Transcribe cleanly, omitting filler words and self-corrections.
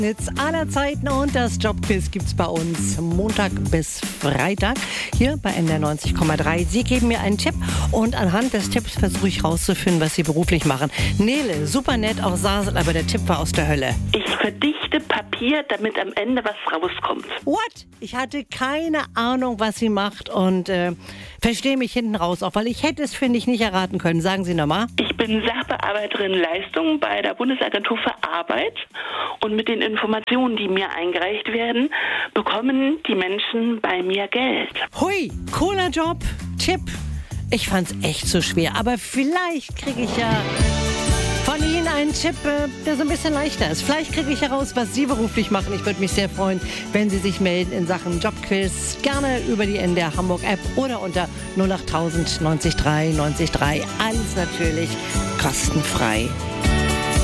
Hits aller Zeiten und das Jobquiz gibt's bei uns Montag bis Freitag hier bei NDR 90,3. Sie geben mir einen Tipp und anhand des Tipps versuche ich rauszufinden, was Sie beruflich machen. Nele, super nett aus Sasel, aber der Tipp war aus der Hölle. Ich verdichte Papier, damit am Ende was rauskommt. What? Ich hatte keine Ahnung, was sie macht und verstehe mich hinten raus auch, weil ich hätte es, finde ich, nicht erraten können. Sagen Sie nochmal. Ich bin Sachbearbeiterin Leistung bei der Bundesagentur für Arbeit und mit den Informationen, die mir eingereicht werden, bekommen die Menschen bei mir Geld. Hui, cooler Job, Tipp. Ich fand's echt so schwer, aber vielleicht kriege ich ja von Ihnen einen Tipp, der so ein bisschen leichter ist. Vielleicht kriege ich heraus, was Sie beruflich machen. Ich würde mich sehr freuen, wenn Sie sich melden in Sachen Jobquiz. Gerne über die NDR Hamburg App oder unter 08000 90 3 90 3. Alles natürlich kostenfrei.